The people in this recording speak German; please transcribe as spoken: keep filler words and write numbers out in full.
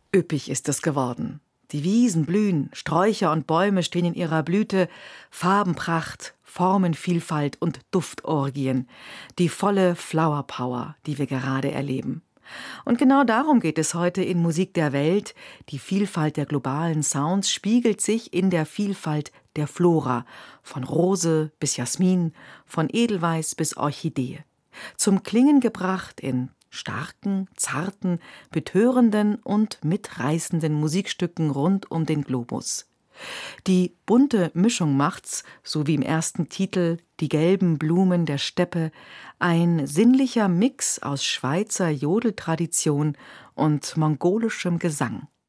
Üppig ist es geworden. Die Wiesen blühen, Sträucher und Bäume stehen in ihrer Blüte, Farbenpracht, Formenvielfalt und Duftorgien, die volle Flower Power, die wir gerade erleben. Und genau darum geht es heute in Musik der Welt. Die Vielfalt der globalen Sounds spiegelt sich in der Vielfalt der Flora, von Rose bis Jasmin, von Edelweiß bis Orchidee. Zum Klingen gebracht in starken, zarten, betörenden und mitreißenden Musikstücken rund um den Globus. Die bunte Mischung macht's, so wie im ersten Titel Die gelben Blumen der Steppe, ein sinnlicher Mix aus Schweizer Jodeltradition und mongolischem Gesang.